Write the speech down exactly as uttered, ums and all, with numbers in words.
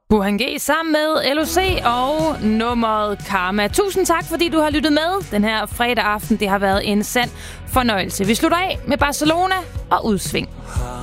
Burhan G sammen med L O C og nummeret Karma. Tusind tak, fordi du har lyttet med den her fredag aften. Det har været en sand fornøjelse. Vi slutter af med Barcelona og Udsving.